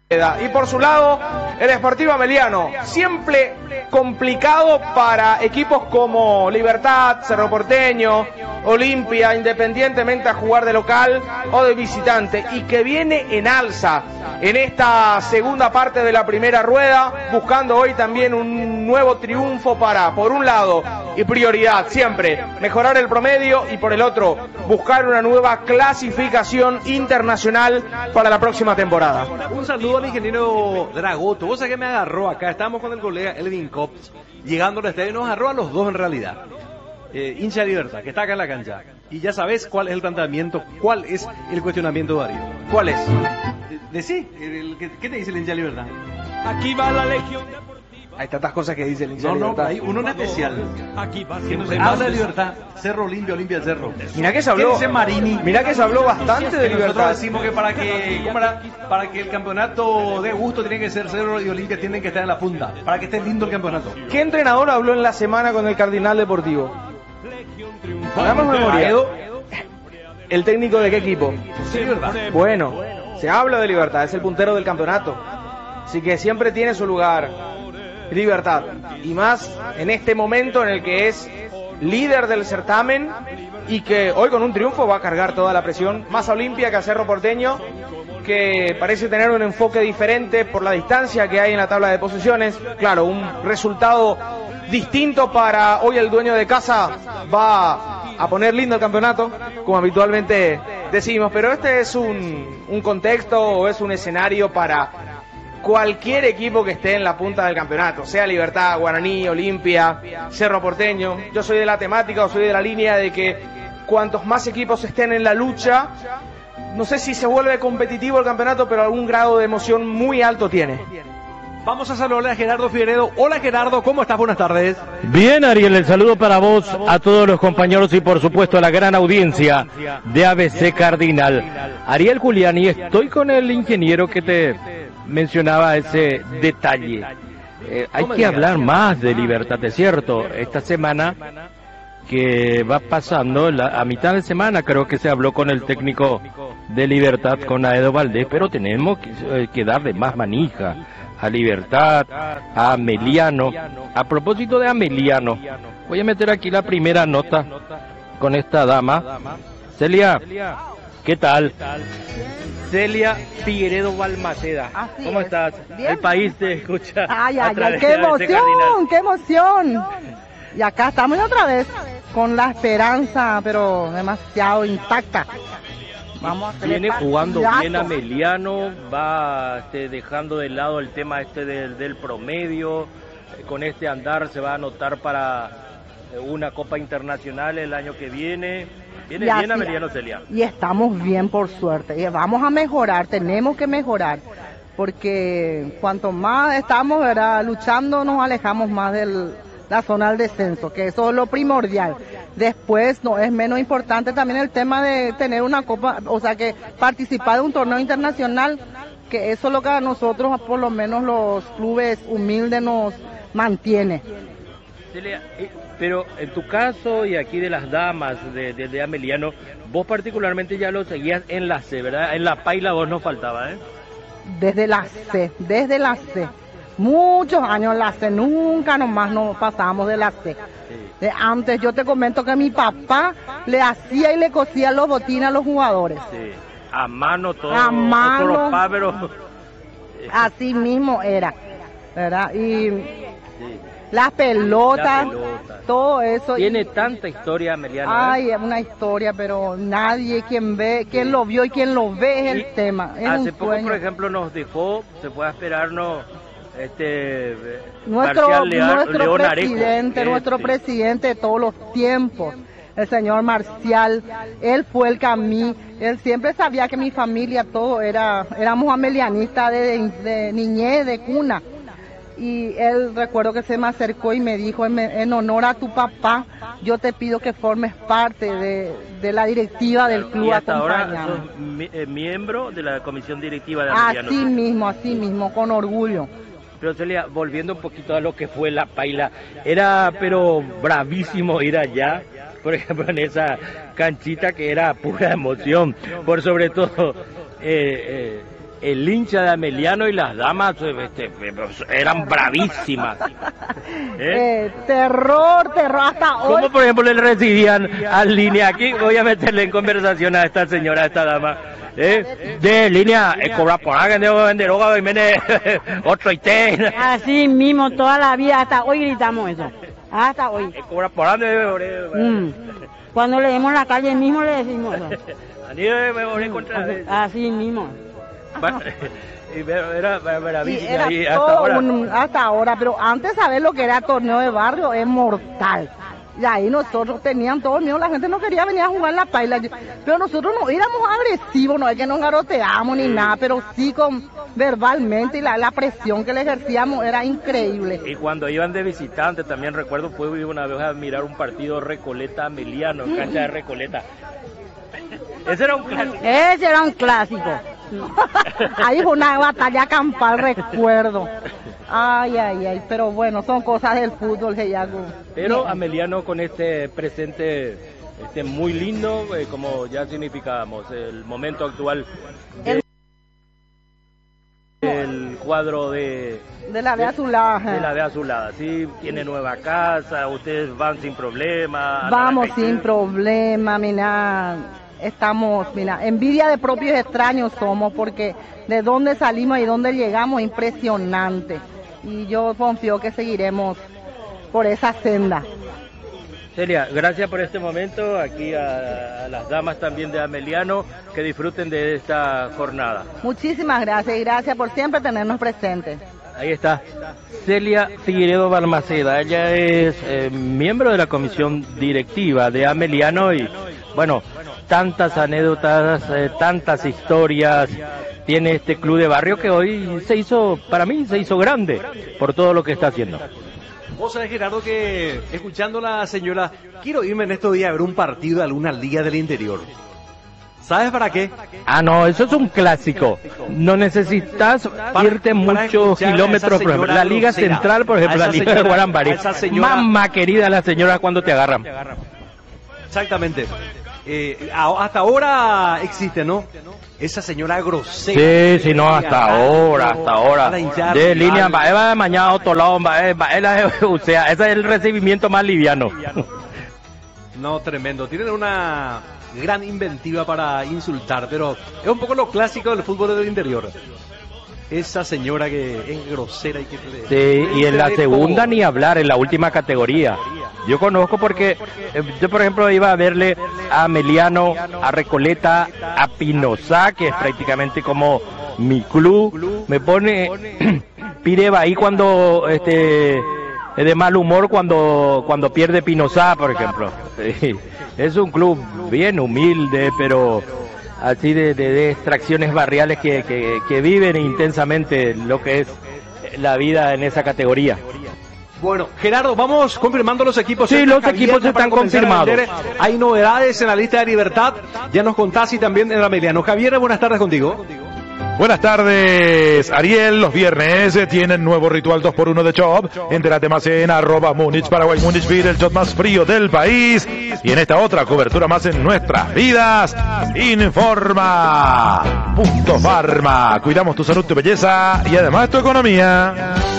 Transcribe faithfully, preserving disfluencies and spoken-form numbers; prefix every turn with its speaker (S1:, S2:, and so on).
S1: Y por su lado, el Sportivo Ameliano, siempre complicado para equipos como Libertad, Cerro Porteño, Olimpia, independientemente a jugar de local o de visitante, y que viene en alza en esta segunda parte de la primera rueda, buscando hoy también un nuevo triunfo para, por un lado, y prioridad siempre, mejorar el promedio, y por el otro, buscar una nueva clasificación internacional para la próxima temporada.
S2: Un saludo al ingeniero Dragoto. Vos sabés que me agarró acá, estábamos con el colega Elvin Cops, llegando al estadio y nos agarró a los dos en realidad. Eh, hincha Libertad, que está acá en la cancha. Y ya sabes cuál es el planteamiento, cuál es el cuestionamiento de Darío.
S1: ¿Cuál es?
S2: Decí, ¿qué te dice el hincha Libertad?
S3: Aquí va la Legión Deportiva.
S1: Hay tantas cosas que dice el hincha
S2: No, no,
S1: Libertad.
S2: hay uno en especial.
S3: Aquí va
S2: Que nos habla de Libertad. Cerro Olimpia, Olimpia Cerro.
S1: Mirá que se habló,
S2: ¿Qué dice Marini?
S1: mirá que se habló bastante de
S2: Nosotros
S1: Libertad.
S2: decimos que para que, ¿cómo era? Para que el campeonato dé gusto tiene que ser Cerro y Olimpia, tienen que estar en la punta. Para que esté lindo el campeonato.
S1: ¿Qué entrenador habló en la semana con el Cardinal Deportivo? Hagamos memoria. ¿El técnico de qué equipo?
S2: Sí, verdad.
S1: Bueno, se habla de Libertad, es el puntero del campeonato. Así que siempre tiene su lugar Libertad. Y más en este momento en el que es líder del certamen y que hoy con un triunfo va a cargar toda la presión. Más a Olimpia que a Cerro Porteño, que parece tener un enfoque diferente por la distancia que hay en la tabla de posiciones. Claro, un resultado distinto para hoy el dueño de casa va a poner lindo el campeonato, como habitualmente decimos, pero este es un, un contexto o es un escenario para cualquier equipo que esté en la punta del campeonato, sea Libertad, Guaraní, Olimpia, Cerro Porteño. Yo soy de la temática o soy de la línea de que cuantos más equipos estén en la lucha, no sé si se vuelve competitivo el campeonato, pero algún grado de emoción muy alto tiene.
S2: Vamos a saludar a Gerardo Figueredo. Hola Gerardo, ¿cómo estás? Buenas tardes.
S4: Bien, Ariel, el saludo para vos, a todos los compañeros y por supuesto a la gran audiencia de A B C Cardinal. Ariel Juliani, estoy con el ingeniero que te mencionaba ese detalle. Eh, hay que hablar más de Libertad, es cierto. Esta semana que va pasando, la, a mitad de semana creo que se habló con el técnico de Libertad, con Aedo Valdés, pero tenemos que, eh, que darle más manija a Libertad, a Ameliano. A propósito de Ameliano, voy a meter aquí la primera nota con esta dama. Celia, ¿qué tal? Celia Figueredo Balmaceda.
S5: Así
S4: ¿Cómo
S5: es.
S4: estás?
S5: Bien.
S4: El país te escucha.
S5: Ay,
S4: a
S5: ay,
S4: través
S5: ay, qué
S4: de A B C Cardinal.
S5: emoción, qué emoción. Y acá estamos otra vez con la esperanza, pero demasiado intacta. Vamos a hacer
S4: Viene jugando
S5: partidazo.
S4: bien Ameliano, va este, dejando de lado el tema este del, del promedio. Eh, con este andar se va a anotar para eh, una Copa Internacional el año que viene. Viene
S5: Y
S4: bien
S5: así-
S4: Ameliano, Celia.
S5: Y estamos bien, por suerte. Y vamos a mejorar, tenemos que mejorar. Porque cuanto más estamos, ¿verdad?, luchando, nos alejamos más de la zona del descenso, que eso es lo primordial. Después, no es menos importante también el tema de tener una copa, o sea, que participar de un torneo internacional, que eso es lo que a nosotros, por lo menos los clubes humildes, nos mantiene.
S4: Celia, eh, pero en tu caso y aquí de las damas de, de, de Ameliano, vos particularmente ya lo seguías en la C, ¿verdad? En la paila vos no faltaba, ¿eh?
S5: Desde la C, desde la C. Muchos años en la C, nunca nomás nos pasamos de la C. De antes yo te comento que mi papá le hacía y le cosía los botines a los jugadores.
S4: Sí. A mano todo.
S5: A mano.
S4: otro papá, pero...
S5: Así mismo era, ¿verdad? Y
S4: Sí.
S5: las pelotas,
S4: La pelota.
S5: todo eso.
S4: Tiene
S5: y-
S4: tanta historia Ameliano. ¿eh?
S5: Ay, es una historia, pero nadie quien ve, quien lo vio y quien lo ve es el
S4: Y
S5: tema. Es
S4: Hace
S5: un
S4: poco,
S5: sueño.
S4: por ejemplo, nos dejó, se fue a esperarnos este eh,
S5: Nuestro,
S4: Marcial Lear-
S5: nuestro
S4: León Areco,
S5: presidente,
S4: que,
S5: nuestro
S4: sí,
S5: presidente de todos los tiempos, el señor Marcial, él fue el que a mí, él siempre sabía que mi familia, todo era, éramos amelianistas de, de niñez, de cuna. Y él, recuerdo que se me acercó y me dijo, en, en honor a tu papá, yo te pido que formes parte de, de la directiva del club.
S4: Y hasta ahora
S5: acompañando.
S4: sos mi- eh, miembro de la comisión directiva de Ameliano.
S5: Así mismo, así mismo, con orgullo.
S4: Pero Celia, volviendo un poquito a lo que fue la paila, era pero bravísimo ir allá, por ejemplo en esa canchita que era pura emoción, por sobre todo eh, eh, el hincha de Ameliano y las damas este, eran bravísimas. ¿Eh?
S5: Eh, terror, terror, hasta hoy.
S4: ¿Cómo, por ejemplo, le recibían al Línea? Aquí voy a meterle en conversación a esta señora, a esta dama. ¿Eh? De Línea, eh, cobra por acá, de vender hoga, y viene otro y te.
S6: Así mismo, toda la vida, hasta hoy gritamos eso. Hasta hoy.
S4: Eh, cobra por acá,
S6: Mm. Cuando leemos en la calle mismo le decimos eso. Así mismo.
S4: Y era maravilloso.
S5: Sí, era
S4: y hasta
S5: todo
S4: ahora.
S5: un- hasta ahora, pero antes saber lo que era torneo de barrio es mortal. Y ahí nosotros tenían todo miedo, la gente no quería venir a jugar en la paila, pero nosotros no éramos agresivos, no es que nos garoteamos ni nada, pero sí con verbalmente, y la, la presión que le ejercíamos era increíble.
S4: Y cuando iban de visitante, también recuerdo, fue una vez a mirar un partido Recoleta Ameliano, en cancha de Recoleta. Ese era un clásico.
S6: Ese era un clásico.
S5: Ahí fue una batalla campal, recuerdo. Ay, ay, ay, pero bueno, son cosas del fútbol, Jayago.
S4: Pero Ameliano con este presente este muy lindo, eh, como ya significábamos, el momento actual de- del cuadro de,
S5: De la de azulada.
S4: de la de Azulada. Sí, tiene nueva casa, ustedes van sin problema.
S5: Vamos
S4: andan
S5: sin
S4: acá-
S5: problema, mira, estamos, mira, envidia de propios extraños somos, porque de dónde salimos y dónde llegamos, impresionante. Y yo confío que seguiremos por esa senda.
S4: Celia, gracias por este momento, aquí a, a las damas también de Ameliano, que disfruten de esta jornada.
S5: Muchísimas gracias y gracias por siempre tenernos presentes.
S4: Ahí está, Celia Figueiredo Balmaceda, ella es eh, miembro de la comisión directiva de Ameliano y, bueno, tantas anécdotas, eh, tantas historias tiene este club de barrio que hoy se hizo, para mí se hizo grande por todo lo que está haciendo.
S2: Vos sabés, Gerardo, que escuchando a la señora, quiero irme en estos días a ver un partido de alguna liga del interior. ¿Sabes para qué?
S4: Ah, no, eso es un clásico. No necesitas
S2: Para-
S4: irte
S2: para
S4: muchos
S2: escuchar a
S4: kilómetros,
S2: esa
S4: por ejemplo.
S2: señora
S4: La Liga
S2: grosera,
S4: Central, por
S2: a
S4: ejemplo, la
S2: esa
S4: Liga
S2: señora-
S4: de Guarambaré.
S2: a esa señora-
S4: Mamá querida, las señoras cuando te agarran.
S2: Exactamente. Eh, a- hasta ahora existe, ¿no? Esa señora grosera.
S4: Sí, sí, no, hasta ahora, hasta ahora.
S2: Para hinchar
S4: De
S2: rival.
S4: línea, va, va de mañana a otro lado, va, va, va, o sea, ese es el recibimiento más liviano.
S2: No, tremendo. Tienen una gran inventiva para insultar, pero es un poco lo clásico del fútbol del interior. Esa señora que es grosera y que...
S4: Sí, y en la
S2: de
S4: segunda
S2: todo.
S4: ni hablar, en la última categoría. Yo conozco porque eh, yo, por ejemplo, iba a verle a Ameliano, a Recoleta, a Pinosá, que es prácticamente como mi club. Me pone Pireva ahí cuando este es de mal humor cuando cuando pierde Pinosá, por ejemplo. Sí, es un club bien humilde, pero así de, de, de extracciones barriales que, que, que viven intensamente lo que es la vida en esa categoría.
S2: Bueno, Gerardo, vamos confirmando los equipos.
S4: Sí,
S2: Cerca
S4: los
S2: caliente
S4: equipos
S2: para
S4: están
S2: comenzar a
S4: confirmados.
S2: vender. Hay novedades en la lista de Libertad. Ya nos contás y también en la Ameliano. Javier, buenas tardes contigo.
S7: Buenas tardes, Ariel. Los viernes eh, tienen nuevo ritual dos por uno de Chop. Entérate más en arroba Múnich, Paraguay, Múnich Beer, el shot más frío del país. Y en esta otra cobertura más en nuestras vidas, Informa. Punto Farma. Cuidamos tu salud, tu belleza y además tu economía.